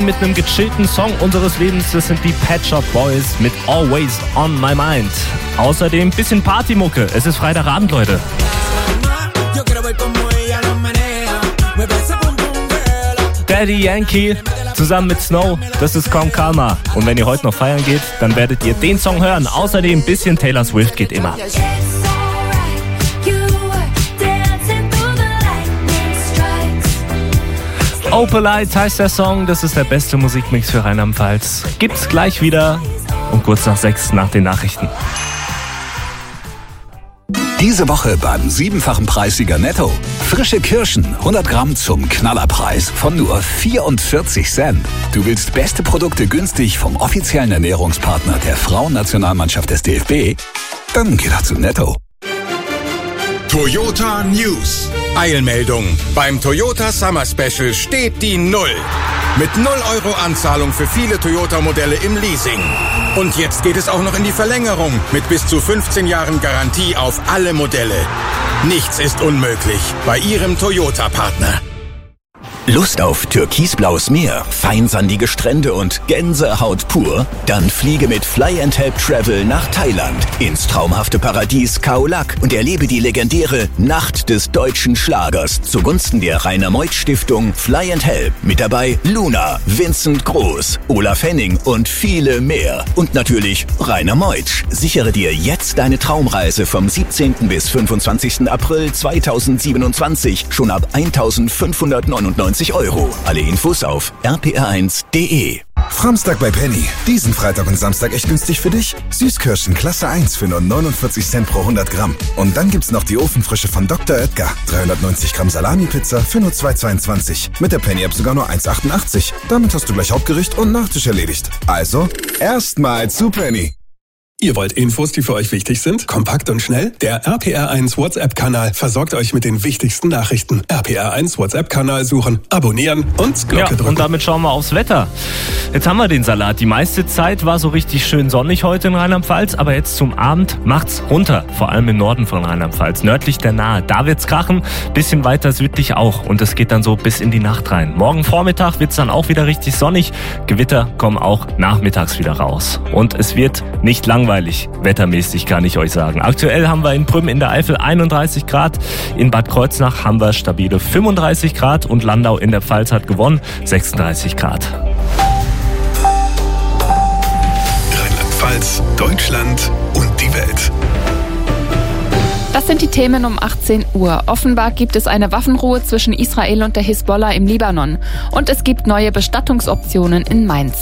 mit einem gechillten Song unseres Lebens. Das sind die Pet Shop Boys mit Always on My Mind. Außerdem ein bisschen Partymucke. Es ist Freitagabend, Leute. Daddy Yankee zusammen mit Snow, das ist kaum Karma. Und wenn ihr heute noch feiern geht, dann werdet ihr den Song hören. Außerdem ein bisschen Taylor Swift geht immer. Opalite heißt der Song, das ist der beste Musikmix für Rheinland-Pfalz. Gibt's gleich wieder um kurz nach 6 nach den Nachrichten. Diese Woche beim 7-fachen Preissieger Netto. Frische Kirschen, 100 Gramm zum Knallerpreis von nur 44 Cent. Du willst beste Produkte günstig vom offiziellen Ernährungspartner der Frauennationalmannschaft des DFB? Dann geh doch zu Netto. Toyota News. Eilmeldung. Beim Toyota Summer Special steht die Null. Mit 0 Euro Anzahlung für viele Toyota-Modelle im Leasing. Und jetzt geht es auch noch in die Verlängerung mit bis zu 15 Jahren Garantie auf alle Modelle. Nichts ist unmöglich bei Ihrem Toyota-Partner. Lust auf türkisblaues Meer, feinsandige Strände und Gänsehaut pur? Dann fliege mit Fly and Help Travel nach Thailand ins traumhafte Paradies Khao Lak und erlebe die legendäre Nacht des deutschen Schlagers zugunsten der Rainer-Meuth-Stiftung Fly and Help. Mit dabei Luna, Vincent Groß, Olaf Henning und viele mehr. Und natürlich Rainer Meuth. Sichere dir jetzt deine Traumreise vom 17. bis 25. April 2027 schon ab 1.599 €. Alle Infos auf rpr1.de. Framstag bei Penny. Diesen Freitag und Samstag echt günstig für dich. Süßkirschen Klasse 1 für nur 49 Cent pro 100 Gramm. Und dann gibt's noch die Ofenfrische von Dr. Oetker. 390 Gramm Salami-Pizza für nur 2,22. Mit der Penny-App sogar nur 1,88. Damit hast du gleich Hauptgericht und Nachtisch erledigt. Also, erstmal zu Penny. Ihr wollt Infos, die für euch wichtig sind? Kompakt und schnell? Der RPR1 WhatsApp-Kanal versorgt euch mit den wichtigsten Nachrichten. RPR1 WhatsApp-Kanal suchen, abonnieren und Glocke drücken. Und damit schauen wir aufs Wetter. Jetzt haben wir den Salat. Die meiste Zeit war so richtig schön sonnig heute in Rheinland-Pfalz, aber jetzt zum Abend macht's runter. Vor allem im Norden von Rheinland-Pfalz, nördlich der Nahe. Da wird's krachen, bisschen weiter südlich auch. Und es geht dann so bis in die Nacht rein. Morgen Vormittag wird's dann auch wieder richtig sonnig. Gewitter kommen auch nachmittags wieder raus. Und es wird nicht langweilig. Wettermäßig kann ich euch sagen. Aktuell haben wir in Prüm in der Eifel 31 Grad, in Bad Kreuznach haben wir stabile 35 Grad und Landau in der Pfalz hat gewonnen, 36 Grad. Rheinland-Pfalz, Deutschland und die Welt. Das sind die Themen um 18 Uhr. Offenbar gibt es eine Waffenruhe zwischen Israel und der Hisbollah im Libanon. Und es gibt neue Bestattungsoptionen in Mainz.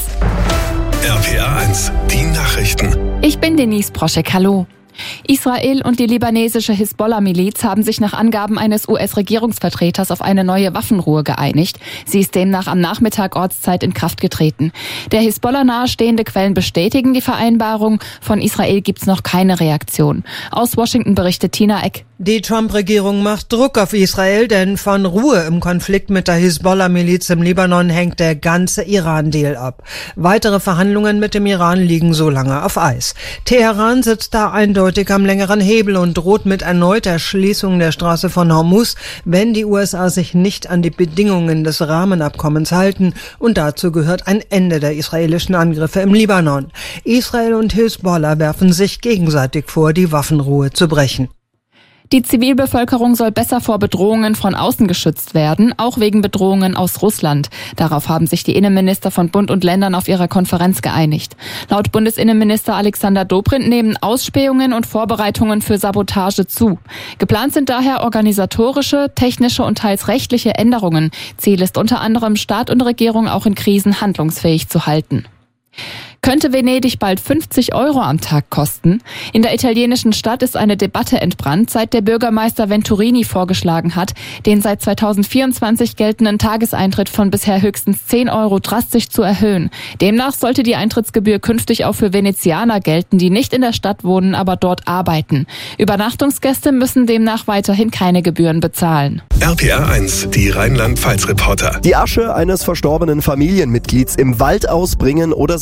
RPR1, die Nachrichten. Ich bin Denise Proschek, hallo. Israel und die libanesische Hisbollah-Miliz haben sich nach Angaben eines US-Regierungsvertreters auf eine neue Waffenruhe geeinigt. Sie ist demnach am Nachmittag Ortszeit in Kraft getreten. Der Hisbollah nahestehende Quellen bestätigen die Vereinbarung. Von Israel gibt's noch keine Reaktion. Aus Washington berichtet Tina Eck. Die Trump-Regierung macht Druck auf Israel, denn von Ruhe im Konflikt mit der Hisbollah-Miliz im Libanon hängt der ganze Iran-Deal ab. Weitere Verhandlungen mit dem Iran liegen so lange auf Eis. Teheran sitzt da eindeutig am längeren Hebel und droht mit erneuter Schließung der Straße von Hormuz, wenn die USA sich nicht an die Bedingungen des Rahmenabkommens halten. Und dazu gehört ein Ende der israelischen Angriffe im Libanon. Israel und Hisbollah werfen sich gegenseitig vor, die Waffenruhe zu brechen. Die Zivilbevölkerung soll besser vor Bedrohungen von außen geschützt werden, auch wegen Bedrohungen aus Russland. Darauf haben sich die Innenminister von Bund und Ländern auf ihrer Konferenz geeinigt. Laut Bundesinnenminister Alexander Dobrindt nehmen Ausspähungen und Vorbereitungen für Sabotage zu. Geplant sind daher organisatorische, technische und teils rechtliche Änderungen. Ziel ist unter anderem, Staat und Regierung auch in Krisen handlungsfähig zu halten. Könnte Venedig bald 50 € am Tag kosten? In der italienischen Stadt ist eine Debatte entbrannt, seit der Bürgermeister Venturini vorgeschlagen hat, den seit 2024 geltenden Tageseintritt von bisher höchstens 10 € drastisch zu erhöhen. Demnach sollte die Eintrittsgebühr künftig auch für Venezianer gelten, die nicht in der Stadt wohnen, aber dort arbeiten. Übernachtungsgäste müssen demnach weiterhin keine Gebühren bezahlen. RPR1, die Rheinland-Pfalz-Reporter. Die Asche eines verstorbenen Familienmitglieds im Wald ausbringen oder sich neben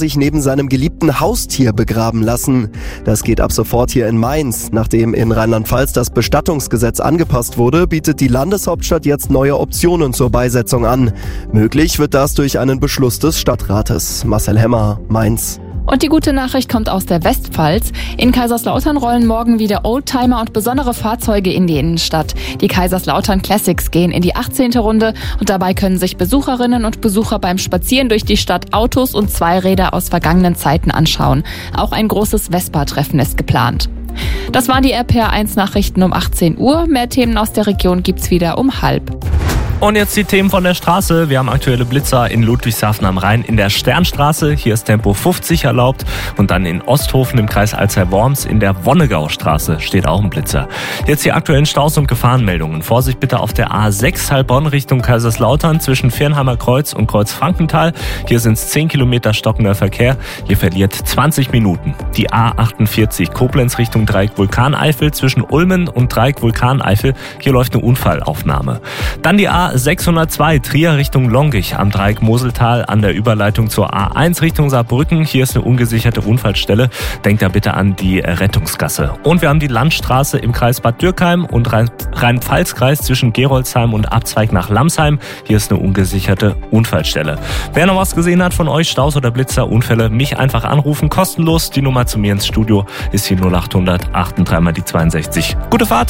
seinem geliebten Haustier begraben lassen. Das geht ab sofort hier in Mainz. Nachdem in Rheinland-Pfalz das Bestattungsgesetz angepasst wurde, bietet die Landeshauptstadt jetzt neue Optionen zur Beisetzung an. Möglich wird das durch einen Beschluss des Stadtrates. Marcel Hemmer, Mainz. Und die gute Nachricht kommt aus der Westpfalz. In Kaiserslautern rollen morgen wieder Oldtimer und besondere Fahrzeuge in die Innenstadt. Die Kaiserslautern Classics gehen in die 18. Runde und dabei können sich Besucherinnen und Besucher beim Spazieren durch die Stadt Autos und Zweiräder aus vergangenen Zeiten anschauen. Auch ein großes Vespa-Treffen ist geplant. Das waren die RPR1-Nachrichten um 18 Uhr. Mehr Themen aus der Region gibt's wieder um 12:30. Und jetzt die Themen von der Straße. Wir haben aktuelle Blitzer in Ludwigshafen am Rhein in der Sternstraße. Hier ist Tempo 50 erlaubt. Und dann in Osthofen im Kreis Alzey-Worms in der Wonnegaustraße steht auch ein Blitzer. Jetzt die aktuellen Staus und Gefahrenmeldungen. Vorsicht bitte auf der A6 Heilbronn Richtung Kaiserslautern zwischen Viernheimer Kreuz und Kreuz Frankenthal. Hier sind es 10 Kilometer stockender Verkehr. Hier verliert 20 Minuten. Die A48 Koblenz Richtung Dreieck Vulkaneifel zwischen Ulmen und Dreieck Vulkaneifel. Hier läuft eine Unfallaufnahme. Dann die A602 Trier Richtung Longich am Dreieck Moseltal an der Überleitung zur A1 Richtung Saarbrücken. Hier ist eine ungesicherte Unfallstelle. Denkt da bitte an die Rettungsgasse. Und wir haben die Landstraße im Kreis Bad Dürkheim und Rhein-Pfalz-Kreis zwischen Geroldsheim und Abzweig nach Lamsheim. Hier ist eine ungesicherte Unfallstelle. Wer noch was gesehen hat von euch, Staus oder Blitzer, Unfälle, mich einfach anrufen. Kostenlos. Die Nummer zu mir ins Studio ist die 0800 83 mal die 62. Gute Fahrt!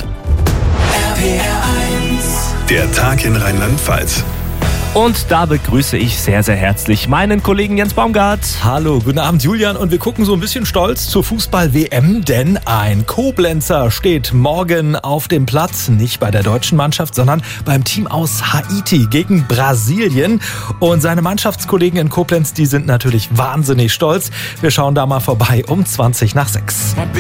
Der Tag in Rheinland-Pfalz. Und da begrüße ich sehr, sehr herzlich meinen Kollegen Jens Baumgart. Hallo, guten Abend Julian, und wir gucken so ein bisschen stolz zur Fußball-WM, denn ein Koblenzer steht morgen auf dem Platz, nicht bei der deutschen Mannschaft, sondern beim Team aus Haiti gegen Brasilien. Und seine Mannschaftskollegen in Koblenz, die sind natürlich wahnsinnig stolz. Wir schauen da mal vorbei um 6:20.